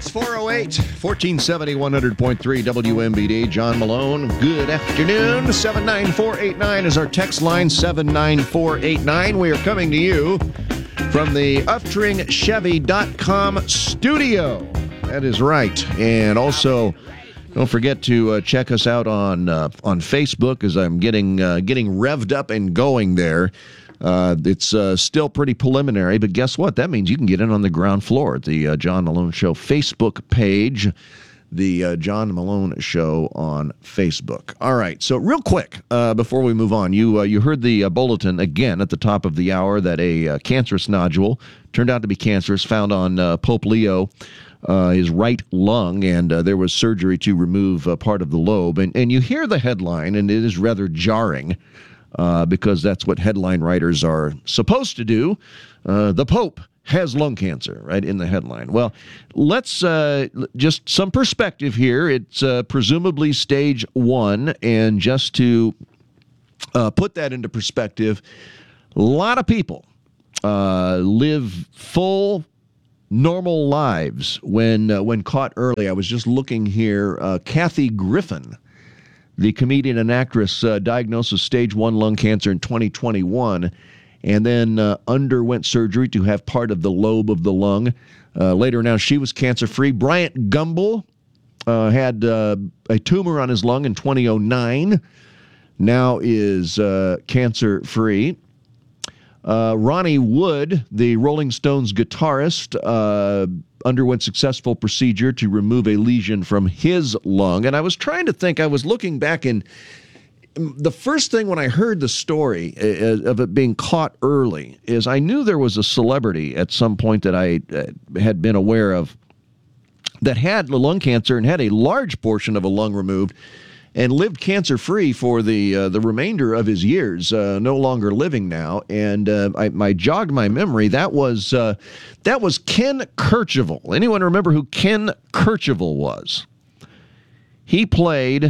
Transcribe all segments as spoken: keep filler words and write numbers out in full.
It's four oh eight, fourteen seventy, one hundred point three W M B D. John Malone, good afternoon. seven nine four eight nine is our text line, seven nine four eight nine. We are coming to you from the Uftring Chevy dot com studio. That is right. And also, don't forget to uh, check us out on uh, on Facebook as I'm getting uh, getting revved up and going there. Uh, it's uh, still pretty preliminary, but guess what? That means you can get in on the ground floor at the uh, John Malone Show Facebook page, the uh, John Malone Show on Facebook. All right, so real quick, uh, before we move on, you uh, you heard the uh, bulletin again at the top of the hour that a uh, cancerous nodule turned out to be cancerous, found on uh, Pope Leo, uh, his right lung, and uh, there was surgery to remove uh, part of the lobe. And, and you hear the headline, and it is rather jarring. Uh, because that's what headline writers are supposed to do. Uh, the Pope has lung cancer, right, in the headline. Well, let's uh, just some perspective here. It's uh, presumably stage one, and just to uh, put that into perspective, a lot of people uh, live full, normal lives when uh, when caught early. I was just looking here. Uh, Kathy Griffin, the comedian and actress, uh, diagnosed with stage one lung cancer in twenty twenty-one, and then uh, underwent surgery to have part of the lobe of the lung. Uh, later now, she was cancer-free. Bryant Gumbel uh, had uh, a tumor on his lung in two thousand nine, now is uh, cancer-free. Uh, Ronnie Wood, the Rolling Stones guitarist, uh, underwent successful procedure to remove a lesion from his lung. And I was trying to think, I was looking back, and the first thing when I heard the story of it being caught early is I knew there was a celebrity at some point that I had been aware of that had lung cancer and had a large portion of a lung removed and lived cancer-free for the uh, the remainder of his years, uh, no longer living now. And uh, I, I jogged my memory. That was uh, that was Ken Kercheval. Anyone remember who Ken Kercheval was? He played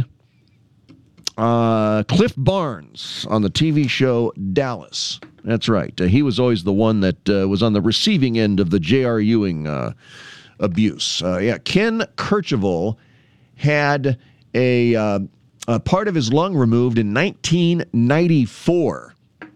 uh, Cliff Barnes on the T V show Dallas. That's right. Uh, he was always the one that uh, was on the receiving end of the J R. Ewing uh, abuse. Uh, yeah, Ken Kercheval had a, uh, a part of his lung removed in nineteen ninety-four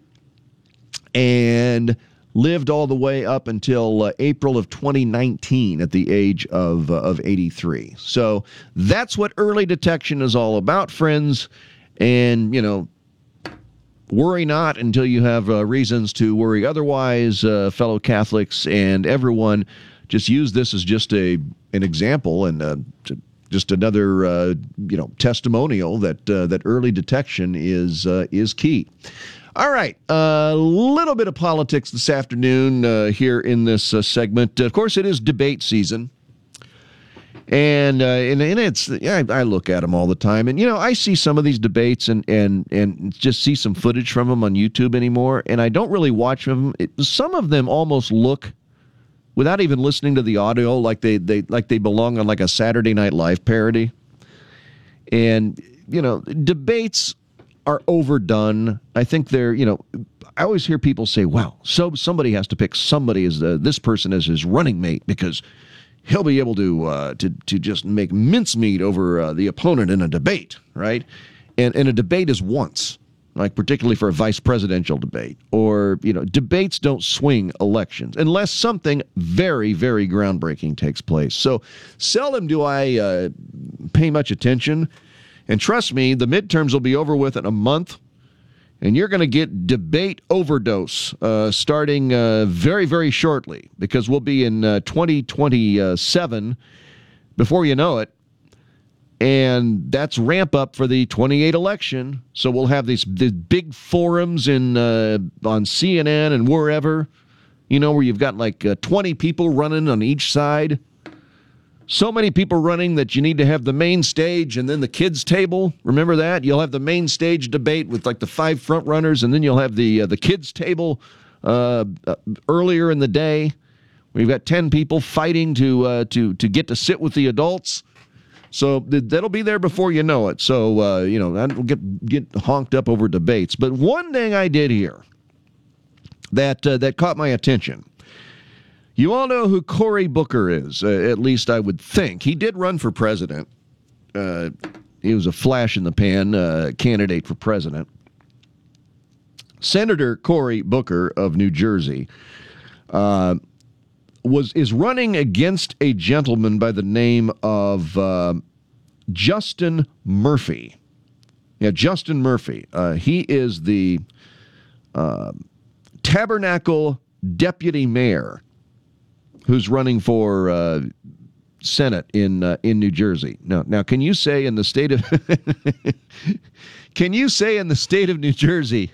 and lived all the way up until uh, April of twenty nineteen at the age of, uh, of eighty-three. So that's what early detection is all about, friends. And, you know, worry not until you have uh, reasons to worry otherwise, uh, fellow Catholics and everyone. Just use this as just a an example and uh, to just another, uh, you know, testimonial that uh, that early detection is uh, is key. All right, a uh, little bit of politics this afternoon uh, here in this uh, segment. Of course, it is debate season, and uh, and, and it's yeah, I, I look at them all the time, and you know, I see some of these debates and and and just see some footage from them on YouTube anymore, and I don't really watch them. It, some of them almost look, without even listening to the audio, like they, they like they belong on like a Saturday Night Live parody. And, you know, debates are overdone. I think they're, you know, I always hear people say, wow, so somebody has to pick somebody as the, this person as his running mate because he'll be able to uh, to to just make mincemeat over uh, the opponent in a debate, right? And, and a debate is once. Like particularly for a vice presidential debate, or, you know, debates don't swing elections unless something very, very groundbreaking takes place. So seldom do I uh, pay much attention. And trust me, the midterms will be over with in a month, and you're going to get debate overdose uh, starting uh, very, very shortly, because we'll be in uh, twenty twenty-seven before you know it. And that's ramp up for the twenty-eight election. So we'll have these, these big forums in uh, on C N N and wherever, you know, where you've got like uh, twenty people running on each side. So many people running that you need to have the main stage and then the kids' table. Remember that? You'll have the main stage debate with like the five front runners, and then you'll have the uh, the kids' table uh, uh, earlier in the day. We've got ten people fighting to uh, to to get to sit with the adults. So that'll be there before you know it. So, uh, you know, I don't get, get honked up over debates. But one thing I did hear that uh, that caught my attention. You all know who Cory Booker is, uh, at least I would think. He did run for president. Uh, he was a flash-in-the-pan uh, candidate for president. Senator Cory Booker of New Jersey uh, was is running against a gentleman by the name of uh, Justin Murphy. Yeah, Justin Murphy. Uh, he is the uh, Tabernacle deputy mayor who's running for uh, Senate in uh, in New Jersey. Now, now, can you say in the state of can you say in the state of New Jersey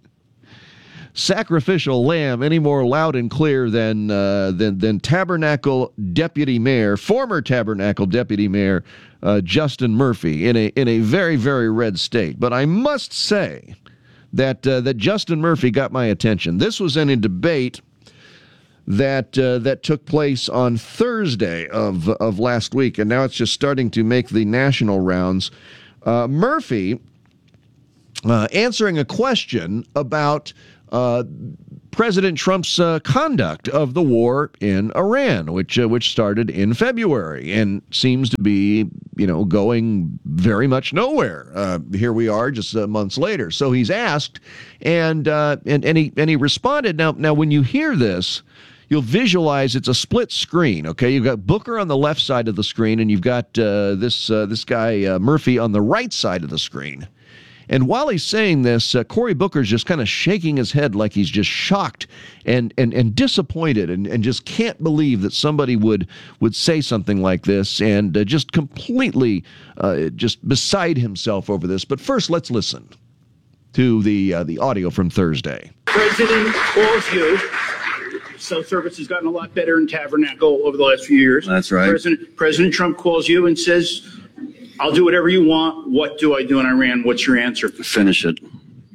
sacrificial lamb any more loud and clear than uh, than than Tabernacle deputy mayor, former Tabernacle deputy mayor uh, Justin Murphy in a in a very very red state? But I must say that uh, that Justin Murphy got my attention. This was in a debate that uh, that took place on Thursday of of last week, and now it's just starting to make the national rounds. Uh, Murphy uh, answering a question about uh, President Trump's uh, conduct of the war in Iran, which uh, which started in February and seems to be, you know, going very much nowhere. Uh, here we are, just uh, months later. So he's asked, and uh, and and he and he responded. Now, now, when you hear this, you'll visualize it's a split screen, okay? You've got Booker on the left side of the screen, and you've got uh, this uh, this guy, uh, Murphy, on the right side of the screen. And while he's saying this, uh, Cory Booker's just kind of shaking his head like he's just shocked and and, and disappointed and, and just can't believe that somebody would, would say something like this, and uh, just completely uh, just beside himself over this. But first, let's listen to the, uh, the audio from Thursday. President calls you. Cell service has gotten a lot better in Tabernacle over the last few years. That's right. President, President Trump calls you and says, I'll do whatever you want. What do I do in Iran? What's your answer? Finish it.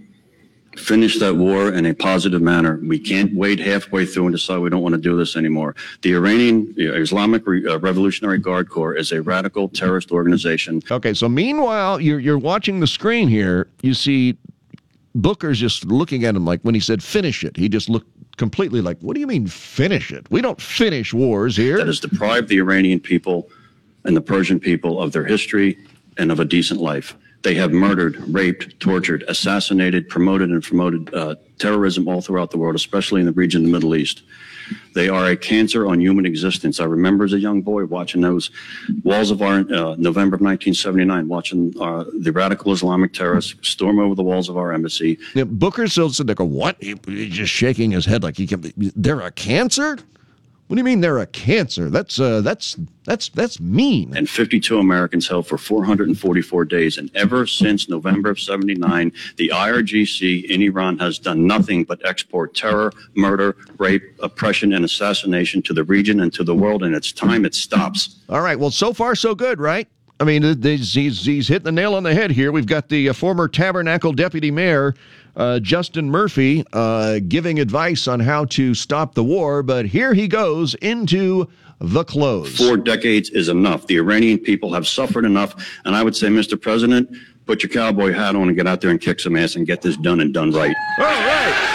Finish that war in a positive manner. We can't wait halfway through and decide we don't want to do this anymore. The Iranian Islamic Revolutionary Guard Corps is a radical terrorist organization. Okay, so meanwhile, you're, you're watching the screen here. You see Booker's just looking at him like when he said finish it, he just looked completely like, what do you mean finish it? We don't finish wars here. That has deprived the Iranian people and the Persian people of their history and of a decent life. They have murdered, raped, tortured, assassinated, promoted, and promoted uh, terrorism all throughout the world, especially in the region of the Middle East. They are a cancer on human existence. I remember as a young boy watching those walls of our, uh, November of nineteen seventy-nine, watching uh, the radical Islamic terrorists storm over the walls of our embassy. Yeah, Booker's still sitting there, what? He, he's just shaking his head like he can. They're a cancer? What do you mean they're a cancer? That's uh, that's that's that's mean. And fifty-two Americans held for four hundred forty-four days. And ever since November of seventy-nine, the I R G C in Iran has done nothing but export terror, murder, rape, oppression, and assassination to the region and to the world. And it's time it stops. All right. Well, so far so good, right? I mean, he's, he's, he's hitting the nail on the head here. We've got the uh, former Tabernacle deputy mayor, uh, Justin Murphy, uh, giving advice on how to stop the war. But here he goes into the close. Four decades is enough. The Iranian people have suffered enough. And I would say, Mister President, put your cowboy hat on and get out there and kick some ass and get this done and done right. All right.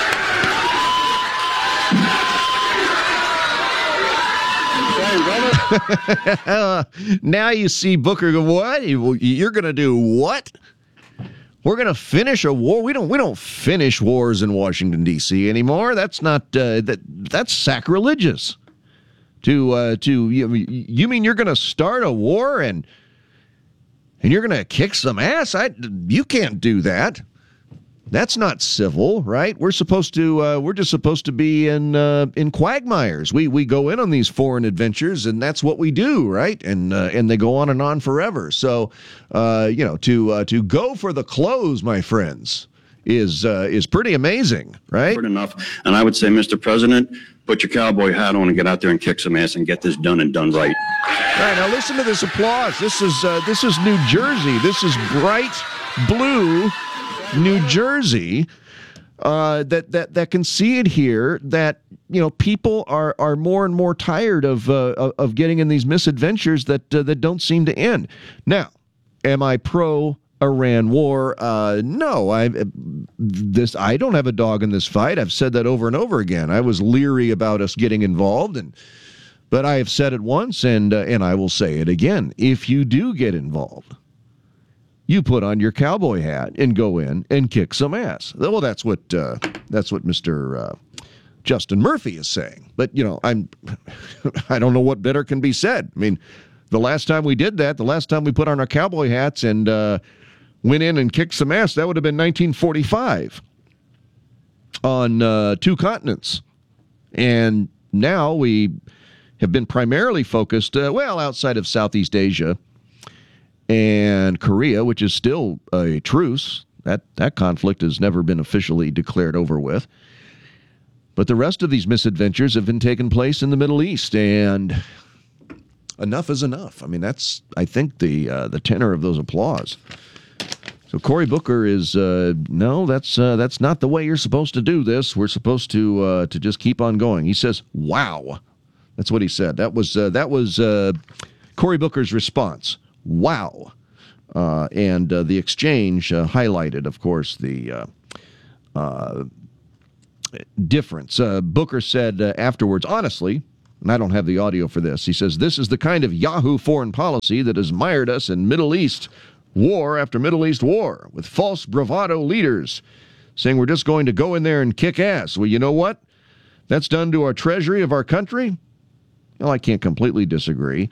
Now you see Booker go, what? You're going to do what? We're going to finish a war? We don't we don't finish wars in Washington, D C anymore. That's not uh, that that's sacrilegious. To uh, to you, you mean you're going to start a war and and you're going to kick some ass? I you can't do that. That's not civil, right? We're supposed to. Uh, we're just supposed to be in uh, in quagmires. We we go in on these foreign adventures, and that's what we do, right? And uh, and they go on and on forever. So, uh, you know, to uh, to go for the close, my friends, is uh, is pretty amazing, right? Good enough. And I would say, Mister President, put your cowboy hat on and get out there and kick some ass and get this done and done right. All right, now listen to this applause. This is uh, this is New Jersey. This is bright blue New Jersey, uh, that that that can see it here. That you know people are are more and more tired of uh, of getting in these misadventures that uh, that don't seem to end. Now, am I pro Iran war. Uh, no, I this I don't have a dog in this fight. I've said that over and over again. I was leery about us getting involved, and but I have said it once, and uh, and I will say it again. If you do get involved, you put on your cowboy hat and go in and kick some ass. Well, that's what uh, that's what Mister Uh, Justin Murphy is saying. But you know, I'm I don't know what better can be said. I mean, the last time we did that, the last time we put on our cowboy hats and uh, went in and kicked some ass, that would have been nineteen forty-five on uh, two continents. And now we have been primarily focused, uh, well, outside of Southeast Asia and Korea, which is still a truce. That, that conflict has never been officially declared over with. But the rest of these misadventures have been taking place in the Middle East, and enough is enough. I mean, that's, I think, the uh, the tenor of those applause. So Cory Booker is, uh, no, that's uh, that's not the way you're supposed to do this. We're supposed to uh, to just keep on going. He says, wow. That's what he said. That was uh, that was uh, Cory Booker's response. Wow. Uh, and uh, the exchange uh, highlighted, of course, the uh, uh, difference. Uh, Booker said uh, afterwards, honestly, and I don't have the audio for this, he says, this is the kind of Yahoo foreign policy that has mired us in Middle East war after Middle East war, with false bravado leaders saying we're just going to go in there and kick ass. Well, you know what? That's done to our treasury of our country. Well, I can't completely disagree.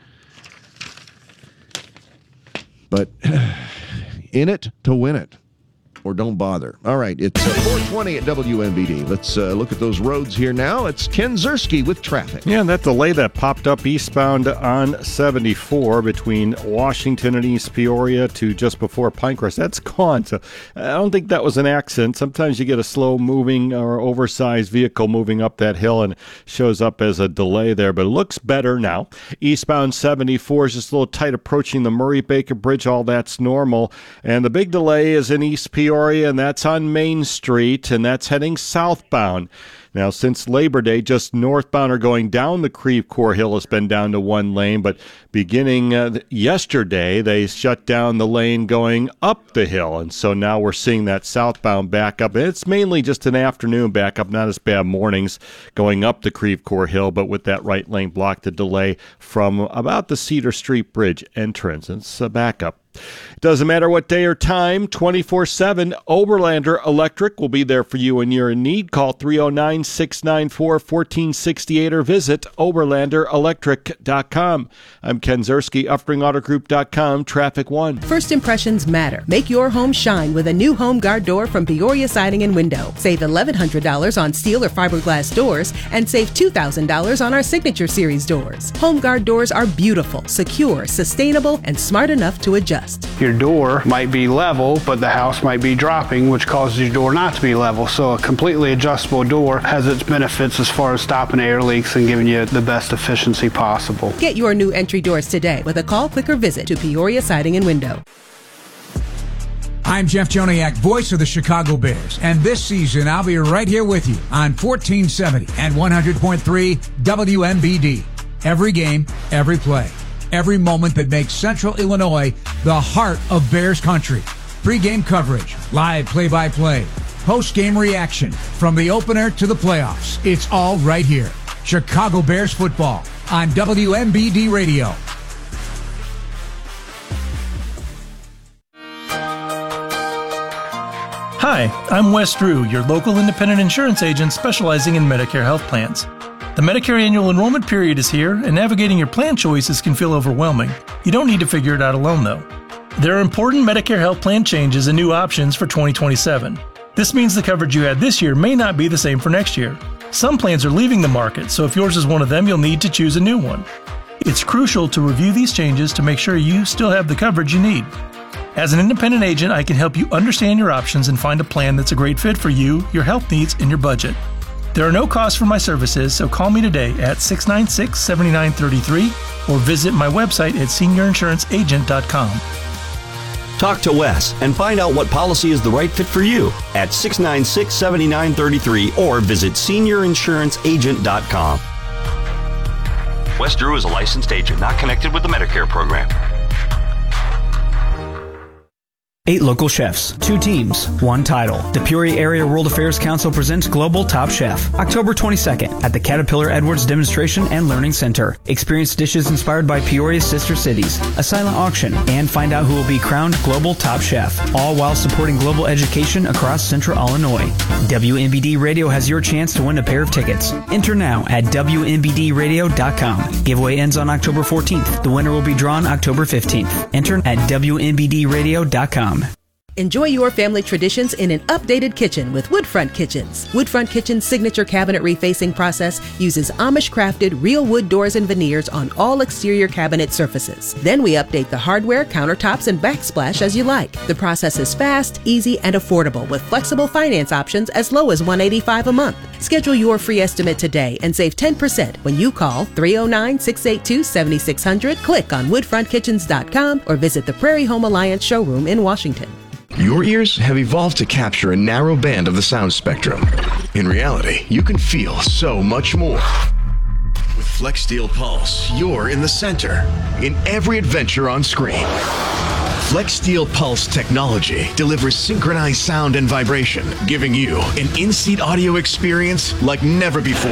But in it to win it, or don't bother. All right, it's uh, four twenty at W M B D. Let's uh, look at those roads here now. It's Ken Ziersky with traffic. Yeah, and that delay that popped up eastbound on seventy-four between Washington and East Peoria to just before Pinecrest, that's gone. So I don't think that was an accident. Sometimes you get a slow-moving or oversized vehicle moving up that hill and shows up as a delay there, but it looks better now. Eastbound seventy-four is just a little tight approaching the Murray-Baker Bridge. All that's normal. And the big delay is in East Peoria, and that's on Main Street, and that's heading southbound. Now, since Labor Day, just northbound or going down the Creve Coeur Hill has been down to one lane, but beginning uh, yesterday, they shut down the lane going up the hill, and so now we're seeing that southbound backup. And it's mainly just an afternoon backup, not as bad mornings going up the Creve Coeur Hill, but with that right lane blocked, the delay from about the Cedar Street Bridge entrance. It's a backup. It doesn't matter what day or time, twenty-four seven, Oberlander Electric will be there for you when you're in need. Call three oh nine, six nine four, one four six eight or visit oberlander electric dot com. I'm Ken Ziersky, Uffring Auto Group dot com, Traffic One. First impressions matter. Make your home shine with a new Home Guard door from Peoria Siding and Window. Save eleven hundred dollars on steel or fiberglass doors and save two thousand dollars on our Signature Series doors. Home Guard doors are beautiful, secure, sustainable, and smart enough to adjust. Your door might be level, but the house might be dropping, which causes your door not to be level. So a completely adjustable door has its benefits as far as stopping air leaks and giving you the best efficiency possible. Get your new entry doors today with a call, click, or visit to Peoria Siding and Window. I'm Jeff Joniak, voice of the Chicago Bears, and this season I'll be right here with you on fourteen seventy and one hundred point three W M B D. Every game, every play. Every moment that makes Central Illinois the heart of Bears country. Pre-game coverage, live play-by-play, post-game reaction, from the opener to the playoffs. It's all right here. Chicago Bears football on W M B D Radio. Hi, I'm Wes Drew, your local independent insurance agent specializing in Medicare health plans. The Medicare annual enrollment period is here, and navigating your plan choices can feel overwhelming. You don't need to figure it out alone, though. There are important Medicare health plan changes and new options for twenty twenty-seven. This means the coverage you had this year may not be the same for next year. Some plans are leaving the market, so if yours is one of them, you'll need to choose a new one. It's crucial to review these changes to make sure you still have the coverage you need. As an independent agent, I can help you understand your options and find a plan that's a great fit for you, your health needs, and your budget. There are no costs for my services, so call me today at six nine six, seven nine three three or visit my website at senior insurance agent dot com. Talk to Wes and find out what policy is the right fit for you at six nine six, seven nine three three or visit senior insurance agent dot com. Wes Drew is a licensed agent not connected with the Medicare program. Eight local chefs, two teams, one title. The Peoria Area World Affairs Council presents Global Top Chef, October twenty-second at the Caterpillar Edwards Demonstration and Learning Center. Experience dishes inspired by Peoria's sister cities, a silent auction, and find out who will be crowned Global Top Chef, all while supporting global education across Central Illinois. W M B D Radio has your chance to win a pair of tickets. Enter now at W M B D radio dot com. Giveaway ends on October fourteenth. The winner will be drawn October fifteenth. Enter at W M B D radio dot com. Enjoy your family traditions in an updated kitchen with Woodfront Kitchens. Woodfront Kitchen's signature cabinet refacing process uses Amish-crafted real wood doors and veneers on all exterior cabinet surfaces. Then we update the hardware, countertops, and backsplash as you like. The process is fast, easy, and affordable with flexible finance options as low as one hundred eighty-five dollars a month. Schedule your free estimate today and save ten percent when you call three oh nine, six eight two, seven six zero zero, click on woodfront kitchens dot com, or visit the Prairie Home Alliance showroom in Washington. Your ears have evolved to capture a narrow band of the sound spectrum. In reality, you can feel so much more. With FlexSteel Pulse, you're in the center, in every adventure on screen. FlexSteel Pulse technology delivers synchronized sound and vibration, giving you an in-seat audio experience like never before.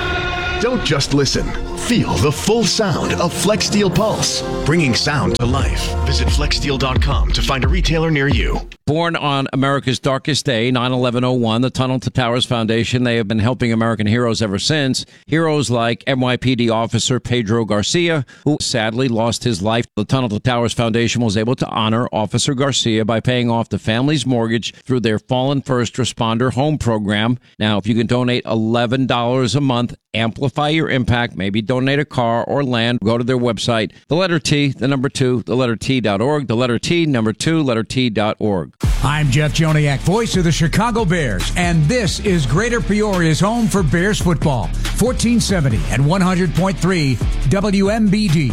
Don't just listen. Feel the full sound of FlexSteel Pulse, bringing sound to life. Visit flex steel dot com to find a retailer near you. Born on America's darkest day, nine eleven oh one, the Tunnel to Towers Foundation, they have been helping American heroes ever since. Heroes like N Y P D officer Pedro Garcia, who sadly lost his life. The Tunnel to Towers Foundation was able to honor Officer Garcia by paying off the family's mortgage through their Fallen First Responder Home Program. Now, if you can donate eleven dollars a month, amplify your impact, maybe donate a car or land, go to their website, the letter T, the number two, the letter T dot org, the letter T, number two, letter T dot org. I'm Jeff Joniak, voice of the Chicago Bears, and this is Greater Peoria's home for Bears football. fourteen seventy and one hundred point three W M B D.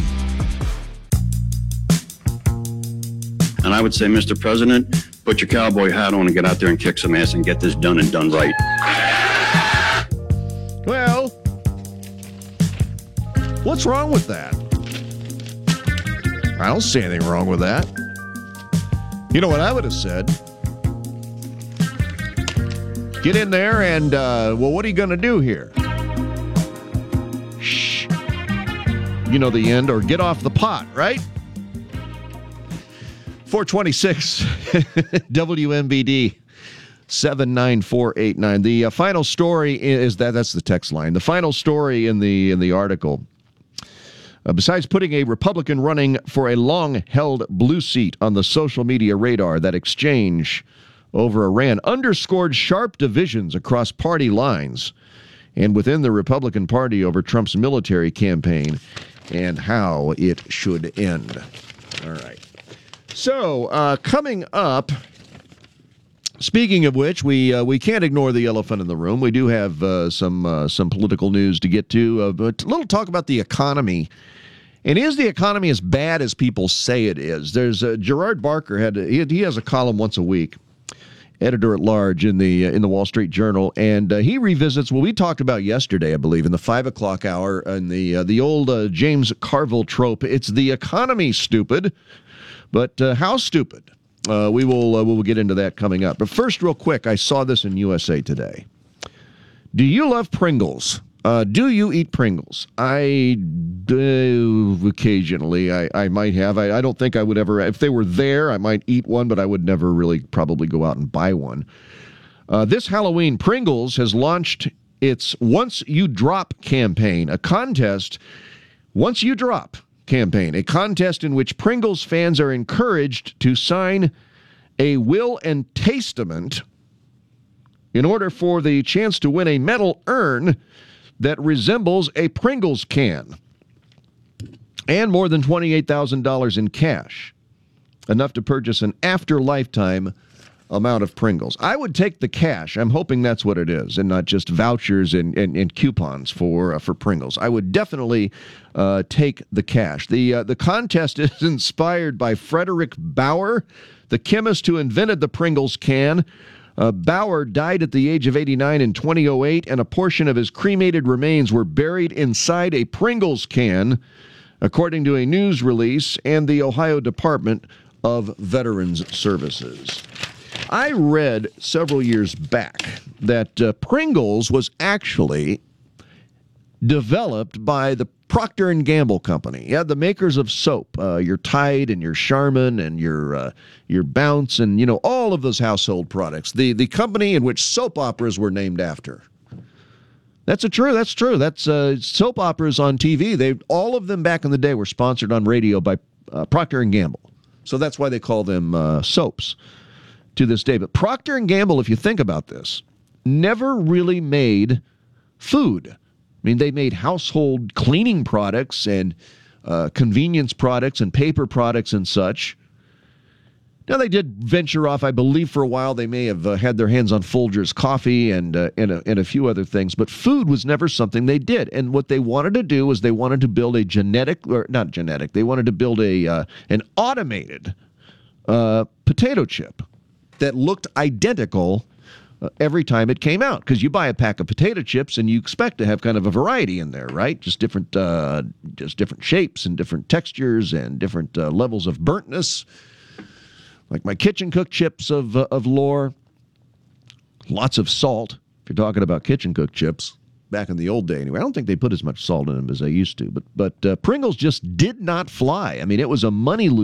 And I would say, Mister President, put your cowboy hat on and get out there and kick some ass and get this done and done right. Well, what's wrong with that? I don't see anything wrong with that. You know what I would have said? Get in there and, uh, well, what are you going to do here? Shh. You know the end, or get off the pot, right? four twenty-six W M B D seven nine four eight nine. The uh, final story is that that's the text line. The final story in the in the article. Uh, besides putting a Republican running for a long-held blue seat on the social media radar, that exchange over Iran underscored sharp divisions across party lines and within the Republican Party over Trump's military campaign and how it should end. All right. So, uh, coming up, speaking of which, we uh, we can't ignore the elephant in the room. We do have uh, some uh, some political news to get to, uh, but a little talk about the economy. And is the economy as bad as people say it is? There's uh, Gerard Barker had he, he has a column once a week, editor at large in the uh, in the Wall Street Journal, and uh, he revisits what we talked about yesterday, I believe, in the five o'clock hour, in the uh, the old uh, James Carville trope. It's the economy, stupid, but uh, how stupid? Uh, we will uh, we will get into that coming up. But first, real quick, I saw this in U S A Today. Do you love Pringles? Uh, do you eat Pringles? I do occasionally. I, I might have. I, I don't think I would ever. If they were there, I might eat one, but I would never really probably go out and buy one. Uh, this Halloween, Pringles has launched its Once You Drop campaign, a contest, Once You Drop campaign, a contest in which Pringles fans are encouraged to sign a will and testament in order for the chance to win a metal urn that resembles a Pringles can, and more than twenty-eight thousand dollars in cash, enough to purchase an after-lifetime amount of Pringles. I would take the cash. I'm hoping that's what it is, and not just vouchers and, and, and coupons for uh, for Pringles. I would definitely uh, take the cash. The, uh, the contest is inspired by Frederick Bauer, the chemist who invented the Pringles can. Uh, Bauer died at the age of eighty-nine in two thousand eight, and a portion of his cremated remains were buried inside a Pringles can, according to a news release and the Ohio Department of Veterans Services. I read several years back that uh, Pringles was actually developed by the Procter and Gamble company. Yeah, the makers of soap, uh, your Tide and your Charmin and your uh, your Bounce and, you know, all of those household products. The the company in which soap operas were named after. That's a true. That's true. That's uh, soap operas on T V. They all of them back in the day were sponsored on radio by uh, Procter and Gamble. So that's why they call them uh, soaps to this day. But Procter and Gamble, if you think about this, never really made food. I mean, they made household cleaning products and uh, convenience products and paper products and such. Now, they did venture off, I believe, for a while. They may have uh, had their hands on Folgers coffee and, uh, and, a, and a few other things, but food was never something they did. And what they wanted to do was they wanted to build a genetic, or not genetic, they wanted to build a uh, an automated uh, potato chip that looked identical uh, every time it came out. Because you buy a pack of potato chips and you expect to have kind of a variety in there, right? Just different, uh, just different shapes and different textures and different uh, levels of burntness. Like my kitchen cook chips of uh, of lore, lots of salt. If you're talking about kitchen cook chips, back in the old day anyway, I don't think they put as much salt in them as they used to. But but uh, Pringles just did not fly. I mean, it was a money loser.